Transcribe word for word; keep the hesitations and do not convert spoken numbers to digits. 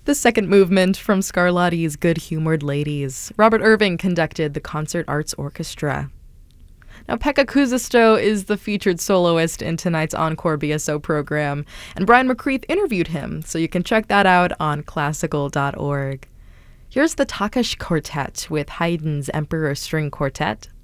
The second movement from Scarlatti's Good Humored Ladies. Robert Irving conducted the Concert Arts Orchestra. Now, Pekka Kuusisto is the featured soloist in tonight's Encore B S O program, and Brian McCreath interviewed him, so you can check that out on classical dot org. Here's the Takesh Quartet with Haydn's Emperor String Quartet.